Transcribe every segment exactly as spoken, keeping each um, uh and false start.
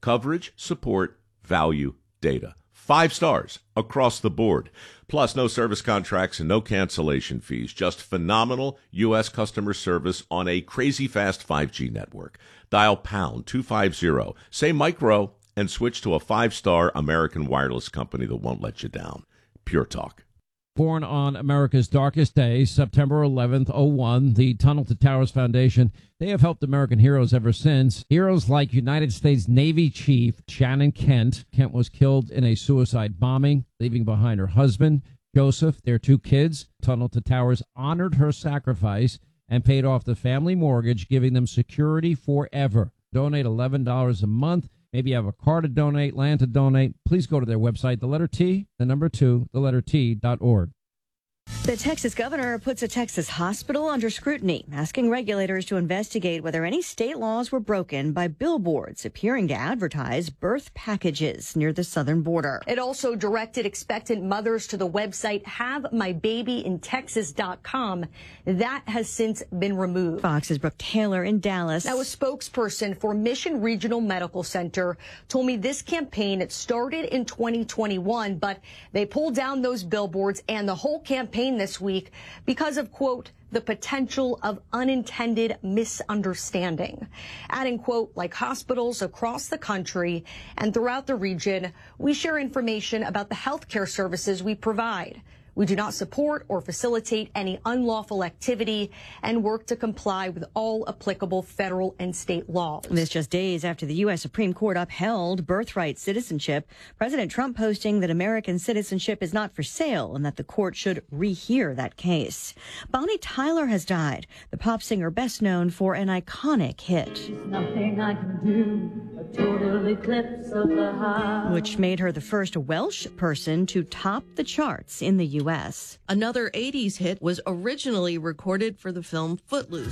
Coverage, support, value, data. Five stars across the board. Plus, no service contracts and no cancellation fees. Just phenomenal U S customer service on a crazy fast five G network. Dial pound two fifty, say micro, and switch to a five-star American wireless company that won't let you down. Pure Talk. Born on America's darkest day, September eleventh, oh one, the Tunnel to Towers Foundation, they have helped American heroes ever since. Heroes like United States Navy Chief Shannon Kent. Kent was killed in a suicide bombing, leaving behind her husband, Joseph, their two kids. Tunnel to Towers honored her sacrifice and paid off the family mortgage, giving them security forever. Donate eleven dollars a month. Maybe you have a car to donate, land to donate. Please go to their website, the letter T, the number two, the letter T dot org. The Texas governor puts a Texas hospital under scrutiny, asking regulators to investigate whether any state laws were broken by billboards appearing to advertise birth packages near the southern border. It also directed expectant mothers to the website have my baby in texas dot com. That has since been removed. Fox's Brooke Taylor in Dallas. Now, a spokesperson for Mission Regional Medical Center told me this campaign, it started in twenty twenty-one, but they pulled down those billboards and the whole campaign this week because of, quote, the potential of unintended misunderstanding. Adding, quote, like hospitals across the country and throughout the region, we share information about the healthcare services we provide. We do not support or facilitate any unlawful activity and work to comply with all applicable federal and state laws. This just days after the U S Supreme Court upheld birthright citizenship. President Trump posting that American citizenship is not for sale and that the court should rehear that case. Bonnie Tyler has died, the pop singer best known for an iconic hit. Nothing I can do, a total eclipse of the heart. Which made her the first Welsh person to top the charts in the U S Another eighties hit was originally recorded for the film Footloose.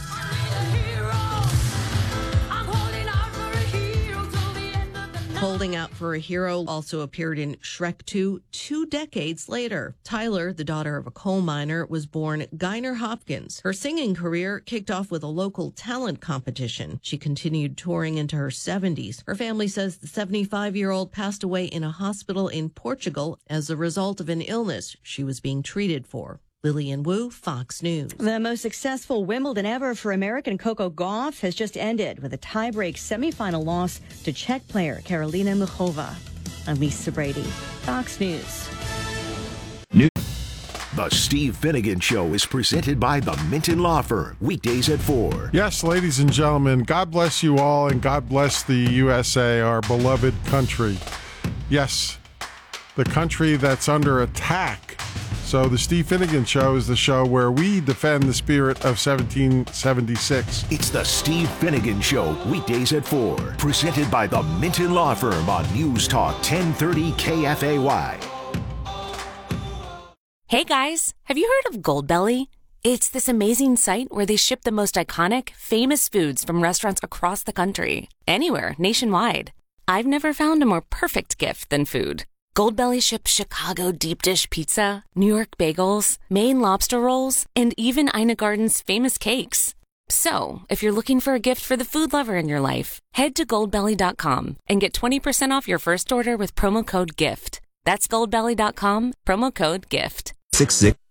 Holding Out for a Hero also appeared in Shrek two two decades later. Tyler, the daughter of a coal miner, was born Gaynor Hopkins. Her singing career kicked off with a local talent competition. She continued touring into her seventies. Her family says the seventy-five-year-old passed away in a hospital in Portugal as a result of an illness she was being treated for. Lillian Wu, Fox News. The most successful Wimbledon ever for American Coco Gauff has just ended with a tie-break semifinal loss to Czech player Karolina Muchova. I'm Lisa Brady, Fox News. New- The Steve Finnegan Show is presented by the Minton Law Firm, weekdays at four. Yes, ladies and gentlemen, God bless you all, and God bless the U S A, our beloved country. Yes, the country that's under attack. So the Steve Finnegan Show is the show where we defend the spirit of seventeen seventy-six. It's the Steve Finnegan Show, weekdays at four. Presented by the Minton Law Firm on News Talk ten thirty K F A Y. Hey guys, have you heard of Goldbelly? It's this amazing site where they ship the most iconic, famous foods from restaurants across the country. Anywhere, nationwide. I've never found a more perfect gift than food. Goldbelly ships Chicago deep dish pizza, New York bagels, Maine lobster rolls, and even Ina Garden's famous cakes. So, if you're looking for a gift for the food lover in your life, head to goldbelly dot com and get twenty percent off your first order with promo code GIFT. That's goldbelly dot com, promo code GIFT. Six six.